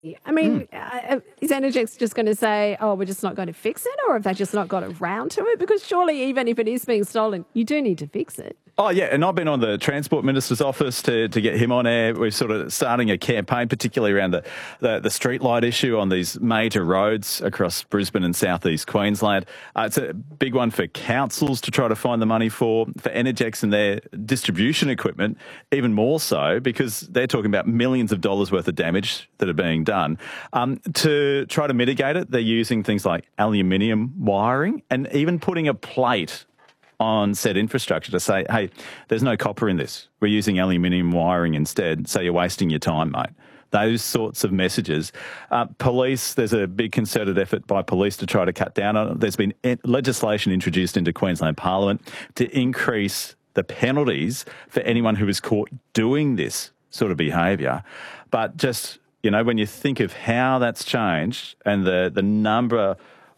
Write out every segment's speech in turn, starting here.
I mean, is Energex just going to say, oh, we're just not going to fix it? Or have they just not got around to it? Because surely even if it is being stolen, you do need to fix it. Oh, yeah, and I've been on the Transport Minister's office to get him on air. We're sort of starting a campaign, particularly around the street light issue on these major roads across Brisbane and southeast Queensland. It's a big one for councils to try to find the money for Energex and their distribution equipment, even more so because they're talking about millions of dollars worth of damage that are being done. To try to mitigate it, they're using things like aluminium wiring and even putting a plate on said infrastructure to say, hey, there's no copper in this. We're using aluminium wiring instead, so you're wasting your time, mate. Those sorts of messages. Police, there's a big concerted effort by police to try to cut down on it. There's been legislation introduced into Queensland Parliament to increase the penalties for anyone who is caught doing this sort of behaviour. But just, you know, when you think of how that's changed and the number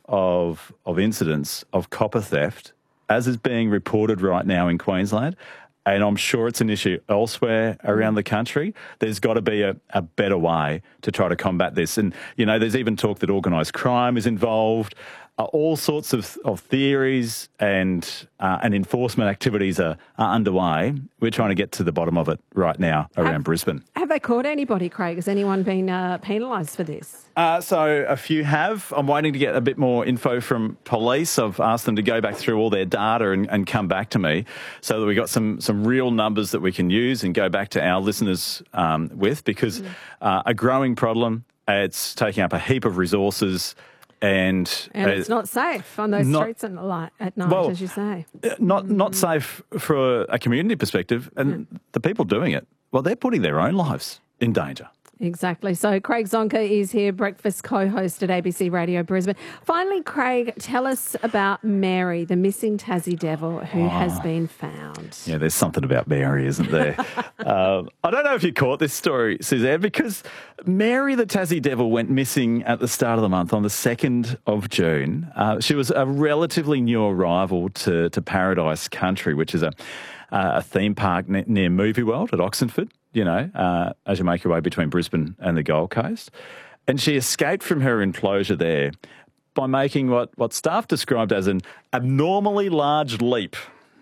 of incidents of copper theft, as is being reported right now in Queensland, and I'm sure it's an issue elsewhere around the country, there's got to be a better way to try to combat this. And, you know, there's even talk that organised crime is involved. All sorts of theories and enforcement activities are underway. We're trying to get to the bottom of it right now around Brisbane. Have they caught anybody, Craig? Has anyone been penalised for this? So a few have. I'm waiting to get a bit more info from police. I've asked them to go back through all their data and come back to me so that we got some real numbers that we can use and go back to our listeners with, because a growing problem, it's taking up a heap of resources. And it's not safe on those streets at night, as you say. Not safe for a community perspective. And the people doing it, well, they're putting their own lives in danger. Exactly. So Craig Zonker is here, breakfast co-host at ABC Radio Brisbane. Finally, Craig, tell us about Mary, the missing Tassie devil who has been found. Yeah, there's something about Mary, isn't there? I don't know if you caught this story, Suzanne, because Mary the Tassie devil went missing at the start of the month on the 2nd of June. She was a relatively new arrival to Paradise Country, which is a theme park near Movie World at Oxenford, you know, as you make your way between Brisbane and the Gold Coast. And she escaped from her enclosure there by making what staff described as an abnormally large leap.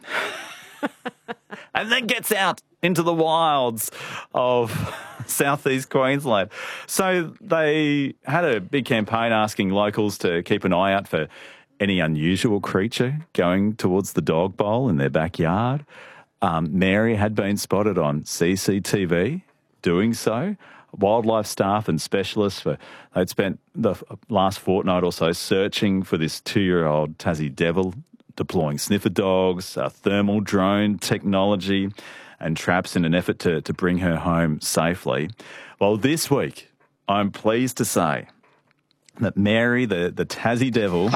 And then gets out into the wilds of southeast Queensland. So they had a big campaign asking locals to keep an eye out for any unusual creature going towards the dog bowl in their backyard. Mary had been spotted on CCTV doing so. Wildlife staff and specialists, they'd spent the last fortnight or so searching for this 2-year-old Tassie devil, deploying sniffer dogs, thermal drone technology and traps in an effort to bring her home safely. Well, this week, I'm pleased to say that Mary, the Tassie devil...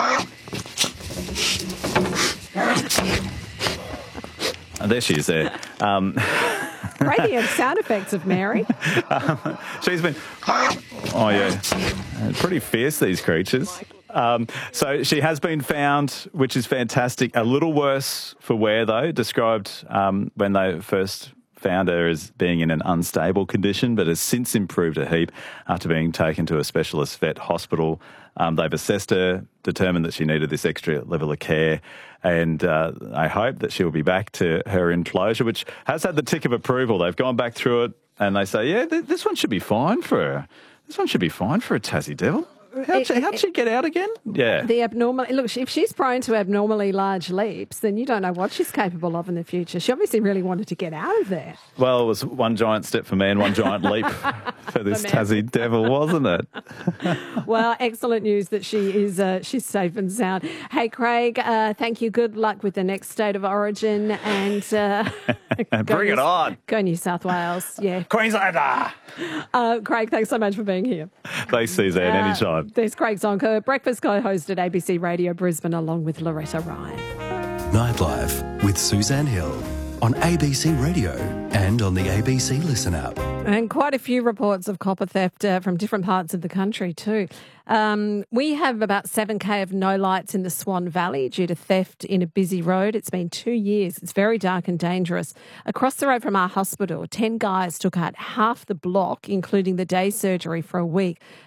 Oh, there she is there. Radiant sound effects of Mary. She's been... Oh, yeah. Pretty fierce, these creatures. So she has been found, which is fantastic. A little worse for wear, though, described when they first found her as being in an unstable condition, but has since improved a heap after being taken to a specialist vet hospital. They've assessed her, determined that she needed this extra level of care, and I hope that she'll be back to her enclosure, which has had the tick of approval. They've gone back through it, and they say, yeah, this one should be fine for her. This one should be fine for a Tassie devil. How'd she get out again? Yeah. Look, if she's prone to abnormally large leaps, then you don't know what she's capable of in the future. She obviously really wanted to get out of there. Well, it was one giant step for man, one giant leap for this Tassie devil, wasn't it? Well, excellent news that she's safe and sound. Hey, Craig, thank you. Good luck with the next state of origin, and bring it on. Go New South Wales. Yeah. Queenslander. Craig, thanks so much for being here. Thanks, Suzanne. Anytime. There's Craig Zonker, breakfast co-host at ABC Radio Brisbane, along with Loretta Ryan. Nightlife with Suzanne Hill. on ABC Radio and on the ABC Listen app. And quite a few reports of copper theft from different parts of the country too. We have about 7K of no lights in the Swan Valley due to theft in a busy road. It's been 2 years. It's very dark and dangerous. Across the road from our hospital, 10 guys took out half the block, including the day surgery, for a week.